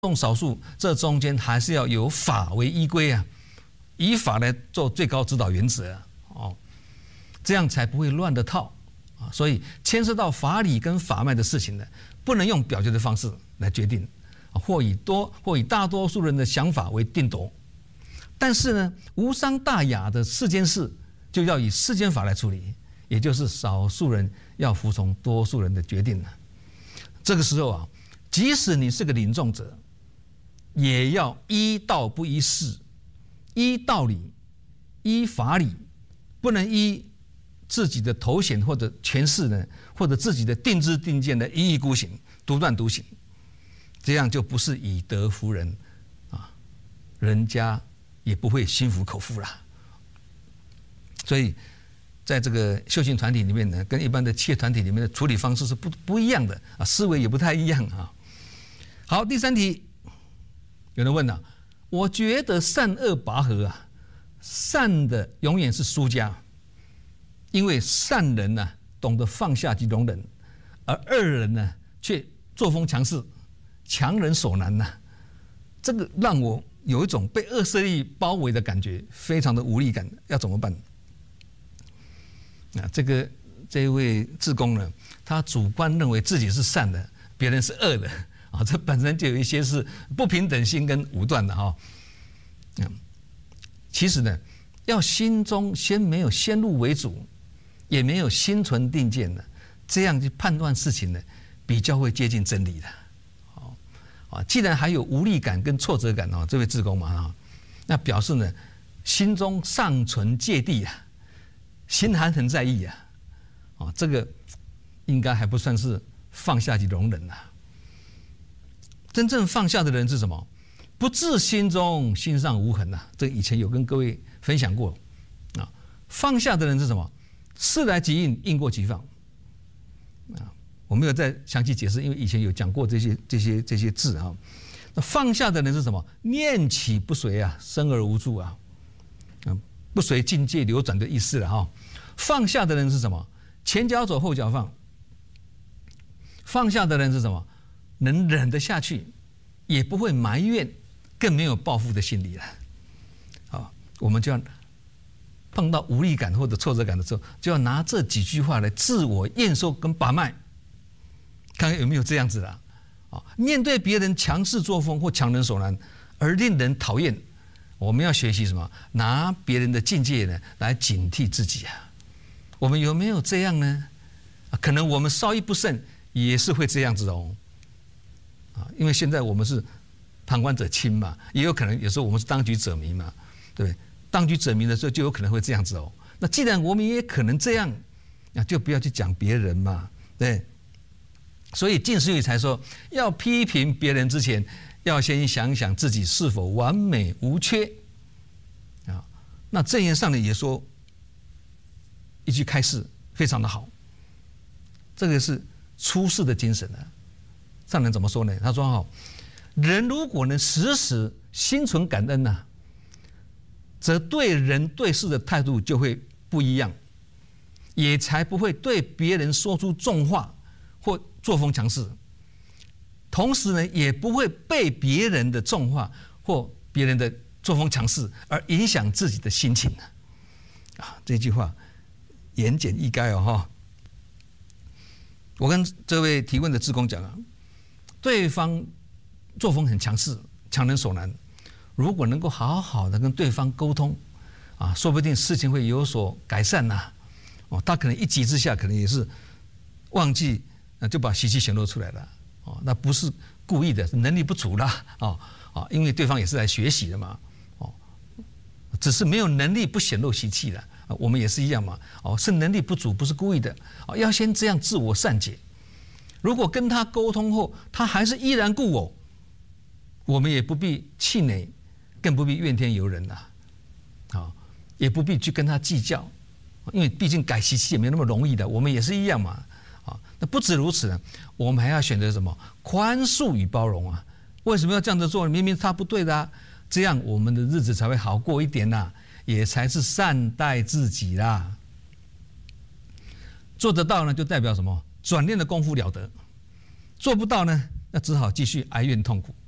众少数，这中间还是要有法为依归啊，以法来做最高指导原则哦，这样才不会乱了套啊。所以牵涉到法理跟法脉的事情呢，不能用表决的方式来决定，或以大多数人的想法为定夺。但是呢，无伤大雅的世间事，就要以世间法来处理，也就是少数人要服从多数人的决定了。这个时候啊，即使你是个领众者，也要依道不依事，依道理，依法理，不能依自己的头衔或者权势呢，或者自己的定知定见的一意孤行、独断独行，这样就不是以德服人啊，人家也不会心服口服啦。所以，在这个修行团体里面呢，跟一般的企业团体里面的处理方式是不一样的啊，思维也不太一样啊。好，第3题，有人问了，我觉得善恶拔河啊，善的永远是输家，因为善人呢懂得放下及容忍，而恶人呢却作风强势，强人所难呐。这个让我有一种被恶势力包围的感觉，非常的无力感，要怎么办？啊，这位志工呢，他主观认为自己是善的，别人是恶的啊，这本身就有一些是不平等心跟武断的哈。其实呢，要心中先没有先入为主，也没有心存定见的，这样去判断事情呢，比较会接近真理的。既然还有无力感跟挫折感这位志工嘛那表示呢，心中尚存芥蒂啊，心还很在意啊，这个应该还不算是放下及容忍啊。真正放下的人是什么？不自心中，心上无痕呐。这以前有跟各位分享过啊。放下的人是什么？事来即应，应过即放啊。我没有再详细解释，因为以前有讲过这些字啊。那放下的人是什么？念起不随啊，生而无助啊，不随境界流转的意思了哈。放下的人是什么？前脚走，后脚放。放下的人是什么？能忍得下去，也不会埋怨，更没有报复的心理了。啊，我们就要碰到无力感或者挫折感的时候，就要拿这几句话来自我验收跟把脉。看看有没有这样子的啊？面对别人强势作风或强人所难而令人讨厌，我们要学习什么？拿别人的境界呢来警惕自己啊！我们有没有这样呢？可能我们稍一不慎也是会这样子哦。因为现在我们是旁观者清嘛，也有可能有时候我们是当局者迷嘛，对不对？当局者迷的时候就有可能会这样子哦。那既然我们也可能这样，那就不要去讲别人嘛，对。所以近思语才说，要批评别人之前，要先想想自己是否完美无缺啊。那正言上呢也说一句开示非常的好，这个是出世的精神啊。上人怎么说呢？他说人如果能时时心存感恩呐，则对人对事的态度就会不一样，也才不会对别人说出重话或作风强势，同时呢，也不会被别人的重话或别人的作风强势而影响自己的心情啊。这句话言简意赅哦。我跟这位提问的志工讲啊，对方作风很强势，强人所难，如果能够好好的跟对方沟通啊，说不定事情会有所改善呐。他可能一急之下，可能也是忘记。就把习气显露出来了，那不是故意的，是能力不足啦，因为对方也是来学习的嘛，只是没有能力不显露习气了，我们也是一样嘛，是能力不足，不是故意的，要先这样自我善解。如果跟他沟通后，他还是依然故我，我们也不必气馁，更不必怨天尤人了，也不必去跟他计较，因为毕竟改习气也没那么容易的，我们也是一样嘛。那不止如此呢，我们还要选择什么？宽恕与包容啊！为什么要这样子做？明明他不对的啊，这样我们的日子才会好过一点呐，也才是善待自己啦。做得到呢，就代表什么？转念的功夫了得；做不到呢，那只好继续哀怨痛苦。